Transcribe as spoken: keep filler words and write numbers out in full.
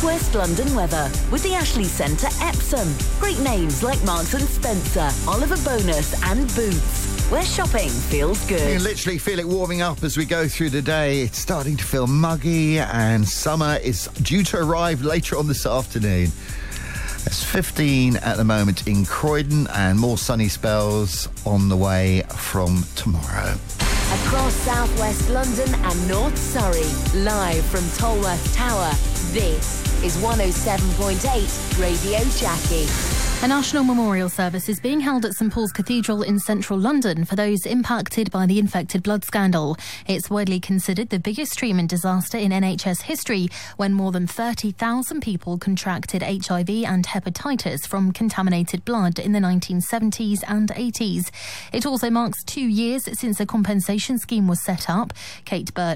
West London weather with the Ashley Centre Epsom. Great names like Marks and Spencer, Oliver Bonus and Boots, where shopping feels You good. can literally feel it warming up as we go through the day. It's starting to feel muggy and summer is due to arrive later on this afternoon. It's fifteen at the moment in Croydon and more sunny spells on the way from tomorrow. Across southwest London and North Surrey, live from Tolworth Tower, this is one oh seven point eight Radio Jackie. A national memorial service is being held at St Paul's Cathedral in central London for those impacted by the infected blood scandal. It's widely considered the biggest treatment disaster in N H S history when more than thirty thousand people contracted H I V and hepatitis from contaminated blood in the nineteen seventies and eighties. It also marks two years since a compensation scheme was set up. Kate Burt